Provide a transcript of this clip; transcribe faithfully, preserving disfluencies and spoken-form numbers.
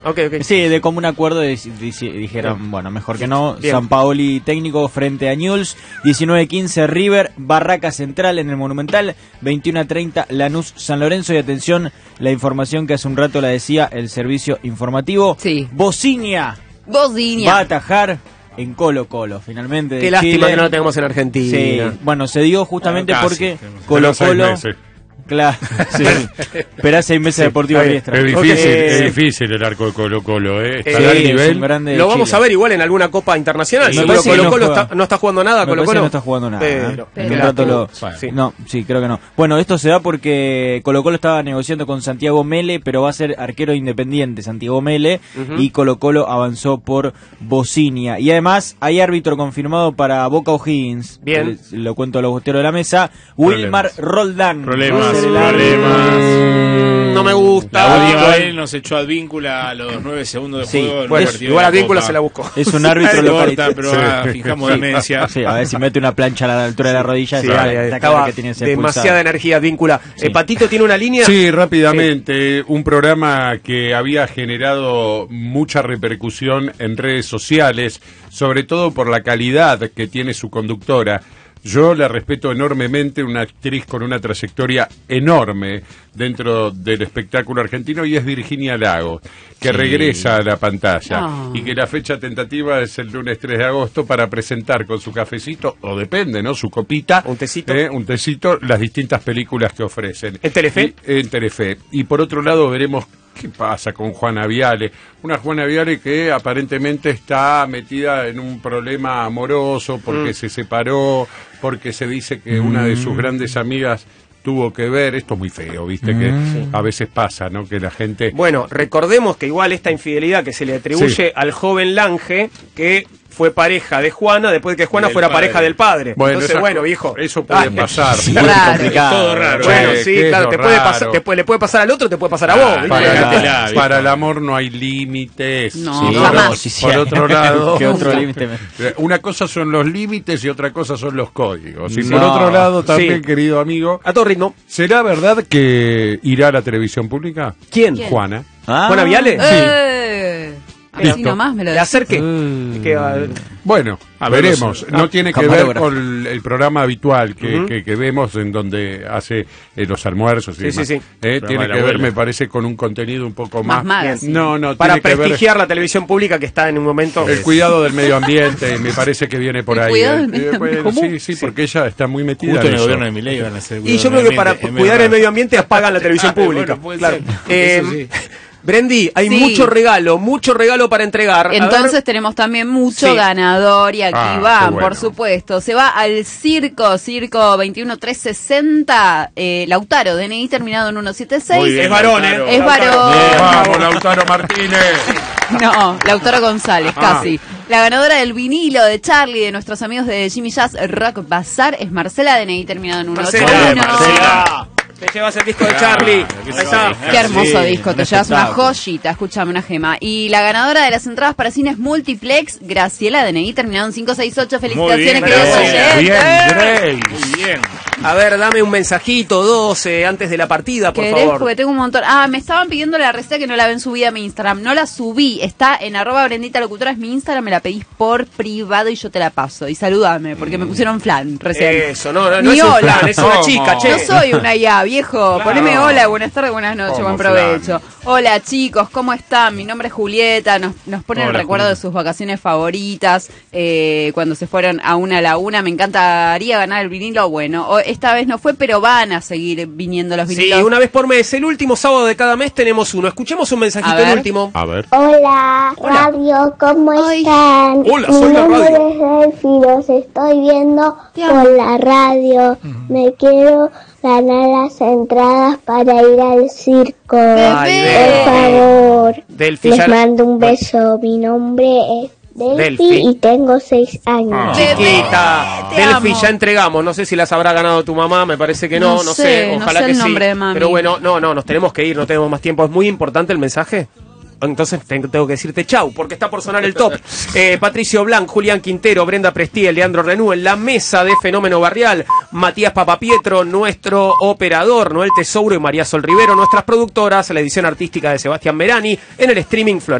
Okay, okay. Sí, de común acuerdo de, de, de, dijeron, bien. bueno, mejor que no. Bien. Sampaoli técnico frente a Newell's. diecinueve quince River, Barraca Central en el Monumental. veintiuno a treinta Lanús San Lorenzo. Y atención, la información que hace un rato la decía el servicio informativo. Sí. Bocinia. Bocinia. Va a atajar en Colo Colo, finalmente. Qué de lástima Chile. que no lo tengamos en Argentina. Sí, bueno, se dio justamente bueno, porque casi, Colo Colo... Claro, sí. Esperá seis meses Sí, Deportivo Riestra. Es difícil, Okay. es difícil el arco de Colo Colo, ¿eh? Está Sí, al es nivel. un grande de Lo vamos Chile. a ver igual en alguna copa internacional. Sí, Seguro me parece Colo que Colo no está, juega. no está jugando nada. Me Colo parece Colo que no está jugando nada. Pero, ¿eh? pero Un rato lo... Bueno. Sí. No, sí, creo que no. Bueno, esto se da porque Colo Colo estaba negociando con Santiago Mele, pero va a ser arquero independiente Santiago Mele, Uh-huh. y Colo Colo avanzó por Bocinia. Y además hay árbitro confirmado para Boca O'Higgins. Bien. Eh, Lo cuento a los bosteros de la mesa. Wilmar Roldán. Problemas, Va a ser el árbitro. problemas. No me gusta. La última vez nos echó Advíncula a los nueve segundos de Sí, juego. en un Bueno, partido igual de a la Víncula Copa. se la buscó. Es un árbitro No local. importa, pero ah, fijamos demencia. Sí, a ver si mete una plancha a la altura de la rodilla. Sí, está- ahí, ahí, está claro estaba que tiene que ser demasiada expulsado. energía, Víncula. Sí. Eh, Patito tiene una línea. Sí, rápidamente, un programa que había generado mucha repercusión en redes sociales, sobre todo por la calidad que tiene su conductora. Yo la respeto enormemente, una actriz con una trayectoria enorme dentro del espectáculo argentino, y es Virginia Lagos, que Sí. regresa a la pantalla, Oh. y que la fecha tentativa es el lunes tres de agosto para presentar con su cafecito, o depende, ¿no?, su copita, Un tecito. eh, un tecito, las distintas películas que ofrecen. ¿En Telefe? Y- en Telefe. Y por otro lado veremos qué pasa con Juana Viale. Una Juana Viale que aparentemente está metida en un problema amoroso porque Mm. se separó, porque se dice que una de sus grandes amigas tuvo que ver. Esto es muy feo, viste, que a veces pasa, ¿no?, que la gente... Bueno, recordemos que igual esta infidelidad que se le atribuye Sí. al joven Lange, que fue pareja de Juana, después de que Juana Del fuera padre. pareja del padre. Entonces, esas bueno, co- viejo. Eso puede Ah, pasar. Sí, Muy raro. complicado. Todo raro. Bueno, eh, sí, ¿qué es claro, lo te puede, raro? pasar, te, puede, le puede pasar al otro, te puede pasar a Ah, vos. ¿viste? para, Cágatela, la- para el amor no hay límites. No, Sí, jamás. por- Sí, sí, por hay. otro lado, ¿Qué otro límite me- una cosa son los límites y otra cosa son los códigos. Y No. por otro lado también, Sí. querido amigo, A todo ritmo. ¿será verdad que irá a la televisión pública? ¿Quién? ¿Quién? Juana. Ah. ¿Juana Viale? Eh, así Listo. nomás me lo ¿Le decís. acerque? Uh. Que, ah, Bueno, A ver, veremos. los- No ah, tiene que ver camarógrafo. con el programa habitual que, Ujú. que, que vemos, en donde hace eh, los almuerzos y Sí, demás. sí, sí. Eh, Programa tiene de la que ver, abuela. me parece, con un contenido un poco Más más... magazine. No, no, para tiene que ver prestigiar la televisión pública que está en un momento... el cuidado del medio ambiente, me parece que viene por El ahí. cuidado eh. del medio Eh, bueno, ambiente. sí, sí, porque ella está muy metida Justo en en el eso. gobierno de Milei van a hacer Y cuidado yo del creo que medio para ambiente, es cuidar el verdad. medio ambiente apagan la televisión Bueno, pública. puede Claro. ser. Eh, Eso sí. Brendi, hay Sí. mucho regalo, mucho regalo para entregar. A Entonces ver, tenemos también mucho Sí. ganador y aquí Ah, van, qué bueno. por supuesto. Se va al Circo, Circo veintiuno trescientos sesenta, eh, Lautaro, D N I terminado en ciento setenta y seis. Muy bien, es varón, Lautaro. ¿eh? Es varón. Bien, vamos, Lautaro Martínez. No, Lautaro González, Ah. casi. La ganadora del vinilo de Charlie, de nuestros amigos de Jimmy Jazz Rock Bazar, es Marcela, D N I terminado en ciento Marcela, ochenta y uno. Marcela. Te llevas el disco de Charlie. qué Ahí está. Qué hermoso Sí, disco, te un llevas una espectáculo. joyita, escúchame, una gema. Y la ganadora de las entradas para cines Multiplex, Graciela, D N I terminado en cinco sesenta y ocho. Muy Felicitaciones, bien, queridos Graciela. oyentes. Bien, Grace. Muy bien. A ver, dame un mensajito, doce, antes de la partida, por ¿Querés? favor. Porque tengo un montón. Ah, me estaban pidiendo la receta que no la ven subida a mi Instagram. No la subí. Está en arroba Brendita Locutora, es mi Instagram. Me la pedís por privado y yo te la paso. Y saludame, porque me pusieron flan recién. Eso, no, no, no Ni es un hola. plan, es una ¿Cómo? chica, che. No soy una ya, viejo. Poneme hola, buenas tardes, buenas noches, ¿Cómo buen provecho. Hola, chicos, ¿cómo están? Mi nombre es Julieta. Nos, nos ponen el Hola, recuerdo Julieta. de sus vacaciones favoritas, eh, cuando se fueron a una laguna. Me encantaría ganar el vinilo. Bueno, o- esta vez no fue, pero van a seguir viniendo los Sí, vinilos. una vez por mes, el último sábado de cada mes tenemos uno. Escuchemos un mensajito, A ver. el último. A ver. Hola, radio, ¿cómo Ay. están? Hola, Mi soy la nombre radio. es Delphi, los estoy viendo Te amo. por la radio. Me quiero ganar las entradas para ir al circo. Ay, Por Delphi. favor, Delphi, les ya- mando un beso. Mi nombre es Delphi, Delphi. y tengo seis años. Ah. Chiquita, te Delphi, amo. ya entregamos. No sé si las habrá ganado tu mamá, me parece que no, No no, sé, sé, no ojalá sé que el sí. nombre de mami. Pero bueno, no, no, nos tenemos que ir, no tenemos más tiempo. Es muy importante el mensaje. entonces tengo que decirte chau, porque está por sonar el top. Eh, Patricio Blanc, Julián Quintero, Brenda Prestiel, Leandro Renú, en la mesa de Fenómeno Barrial, Matías Papapietro, nuestro operador, Noel Tesouro y María Sol Rivero, nuestras productoras, la edición artística de Sebastián Merani, en el streaming Flor.